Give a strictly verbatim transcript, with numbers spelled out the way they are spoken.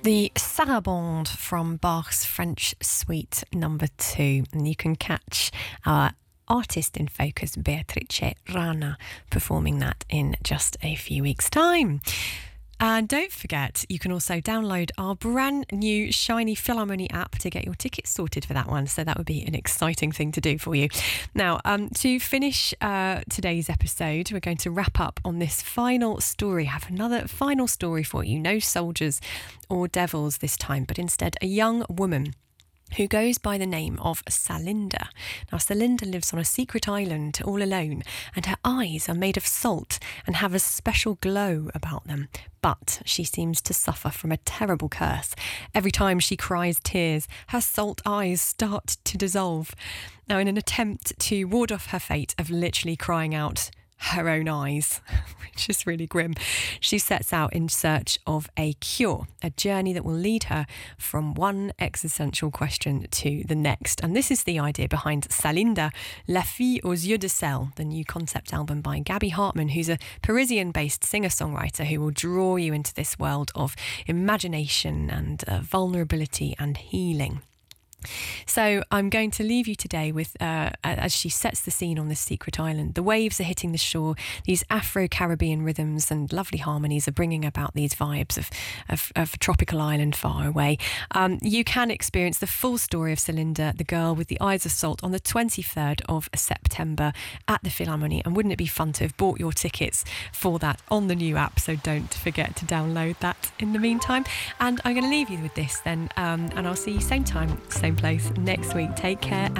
The Sarabande from Bach's French Suite number two. And you can catch our artist in focus, Beatrice Rana, performing that in just a few weeks' time. And don't forget, you can also download our brand new shiny Philharmonie app to get your tickets sorted for that one. So that would be an exciting thing to do for you. Now, um, to finish uh, today's episode, we're going to wrap up on this final story. I have another final story for you. No soldiers or devils this time, but instead a young woman who goes by the name of Salinda. Now, Salinda lives on a secret island all alone, and her eyes are made of salt and have a special glow about them. But she seems to suffer from a terrible curse. Every time she cries tears, her salt eyes start to dissolve. Now, in an attempt to ward off her fate of literally crying out her own eyes, which is really grim, she sets out in search of a cure, a journey that will lead her from one existential question to the next. And this is the idea behind Salinda, La Fille aux Yeux de Sel, the new concept album by Gabby Hartman, who's a Parisian-based singer-songwriter who will draw you into this world of imagination and uh, vulnerability and healing. So I'm going to leave you today with, uh, as she sets the scene on this secret island, the waves are hitting the shore, these Afro-Caribbean rhythms and lovely harmonies are bringing about these vibes of, of, of a tropical island far away. Um, you can experience the full story of Salinda, the girl with the eyes of salt, on the twenty-third of September at the Philharmonie. And wouldn't it be fun to have bought your tickets for that on the new app? So don't forget to download that in the meantime. And I'm going to leave you with this then, um, and I'll see you same time, same place next week. Take care.